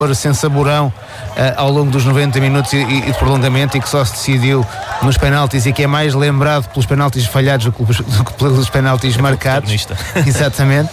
sem saborão ao longo dos 90 minutos e de prolongamento, e que só se decidiu nos penaltis, e que é mais lembrado pelos penaltis falhados do que pelos penaltis marcados. Exatamente.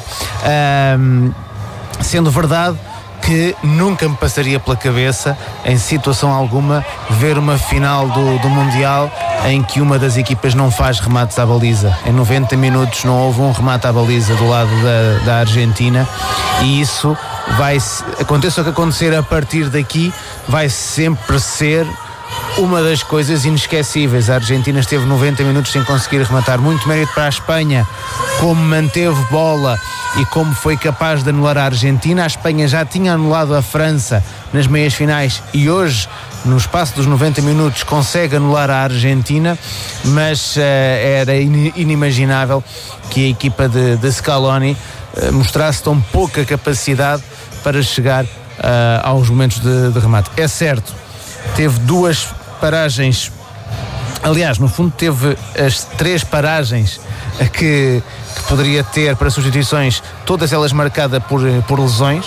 Sendo verdade que nunca me passaria pela cabeça, em situação alguma, ver uma final do Mundial em que uma das equipas não faz remates à baliza. Em 90 minutos não houve um remate à baliza do lado da Argentina, e isso aconteça o que acontecer a partir daqui, vai sempre ser uma das coisas inesquecíveis. A Argentina esteve 90 minutos sem conseguir rematar. Muito mérito para a Espanha, como manteve bola e como foi capaz de anular a Argentina. A Espanha já tinha anulado a França nas meias finais e hoje, no espaço dos 90 minutos, consegue anular a Argentina, mas era inimaginável que a equipa de Scaloni mostrasse tão pouca capacidade para chegar aos momentos de remate. É certo, teve duas paragens, aliás, no fundo teve as 3 paragens que poderia ter para substituições, todas elas marcadas por lesões,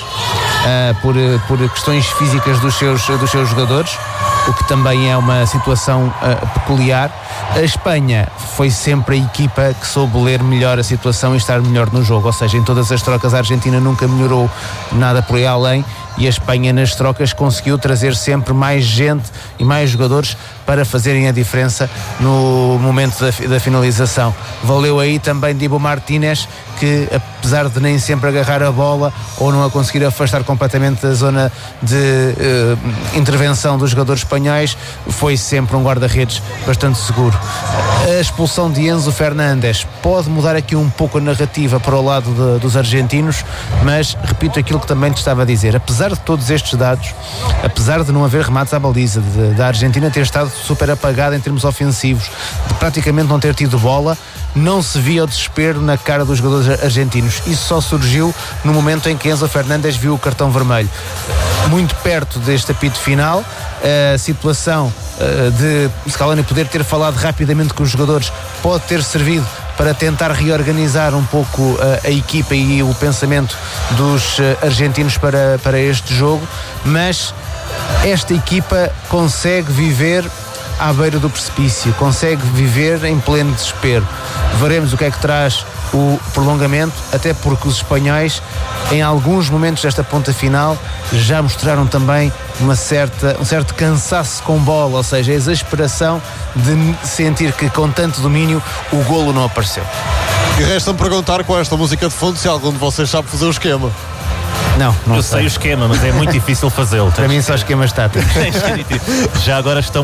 por questões físicas dos seus jogadores, o que também é uma situação peculiar. A Espanha foi sempre a equipa que soube ler melhor a situação e estar melhor no jogo, ou seja, em todas as trocas a Argentina nunca melhorou nada por aí além, e a Espanha nas trocas conseguiu trazer sempre mais gente e mais jogadores para fazerem a diferença no momento da finalização. Valeu aí também Dibu Martínez, que apesar de nem sempre agarrar a bola ou não a conseguir afastar completamente da zona de intervenção dos jogadores espanhóis, foi sempre um guarda-redes bastante seguro. A expulsão de Enzo Fernandes pode mudar aqui um pouco a narrativa para o lado dos argentinos, mas repito aquilo que também te estava a dizer: apesar de todos estes dados, apesar de não haver remates à baliza, da Argentina ter estado super apagada em termos ofensivos, de praticamente não ter tido bola, não se via o desespero na cara dos jogadores argentinos. Isso só surgiu no momento em que Enzo Fernandes viu o cartão vermelho. Muito perto deste apito final, a situação de Scaloni poder ter falado rapidamente com os jogadores pode ter servido para tentar reorganizar um pouco a equipa e o pensamento dos argentinos para este jogo, mas esta equipa consegue viver à beira do precipício, consegue viver em pleno desespero. Veremos o que é que traz o prolongamento, até porque os espanhóis, em alguns momentos desta ponta final, já mostraram também um certo cansaço com bola, ou seja, a exasperação de sentir que com tanto domínio o golo não apareceu. E resta-me perguntar, com esta música de fundo, se algum de vocês sabe fazer o esquema. Não eu sei o esquema, mas é muito difícil fazê-lo. Para mim só esquemas táticos. Já agora estão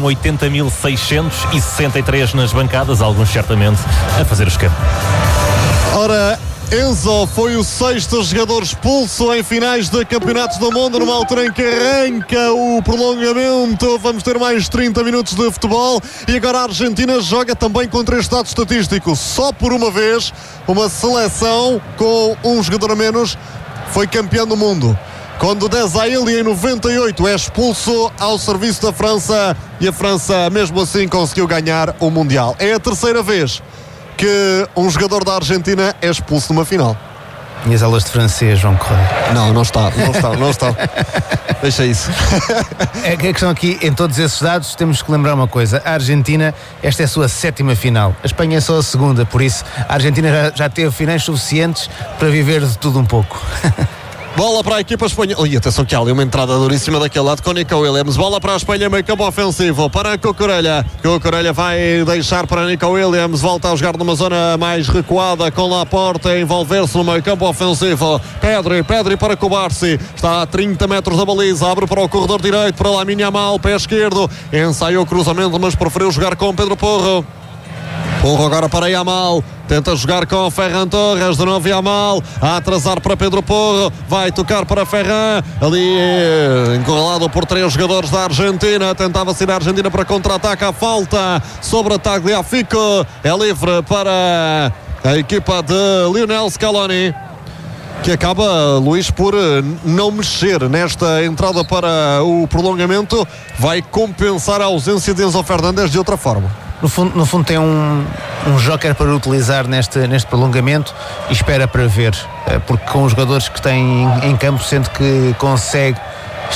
80.663 nas bancadas, alguns certamente a fazer o esquema. Ora, Enzo foi o 6º jogador expulso em finais de campeonatos do mundo, numa altura em que arranca o prolongamento. Vamos ter mais 30 minutos de futebol e agora a Argentina joga também contra este dado estatístico. Só por uma vez uma seleção com um jogador a menos foi campeão do mundo. Quando Desailly em 98 é expulso ao serviço da França, e a França mesmo assim conseguiu ganhar o Mundial. É a 3ª vez que um jogador da Argentina é expulso numa final. E as aulas de francês, João Correia? Não está. Deixa isso. É que a questão aqui, em todos esses dados, temos que lembrar uma coisa: a Argentina, esta é a sua 7ª final, a Espanha é só a 2ª, por isso a Argentina já teve finais suficientes para viver de tudo um pouco. Bola para a equipa espanhola. E atenção que há ali uma entrada duríssima daquele lado com Nico Williams. Bola para a Espanha, meio campo ofensivo para Cucurella. Cucurella vai deixar para Nico Williams. Volta a jogar numa zona mais recuada com Laporte a envolver-se no meio campo ofensivo. Pedri para Cubarsi. Está a 30 metros da baliza. Abre para o corredor direito para Lamine Yamal, pé esquerdo. Ensaiou o cruzamento, mas preferiu jogar com Pedro Porro. Porro agora para Yamal. Tenta jogar com Ferran Torres, de novo Yamal, a atrasar para Pedro Porro, vai tocar para Ferran, ali encurralado por 3 jogadores da Argentina, tentava sair a Argentina para contra-ataque, a falta sobre a Tagliafico, é livre para a equipa de Lionel Scaloni, que acaba, Luís, por não mexer nesta entrada para o prolongamento, vai compensar a ausência de Enzo Fernandes de outra forma. No fundo tem um joker para utilizar neste prolongamento e espera para ver, porque com os jogadores que tem em campo, sente que consegue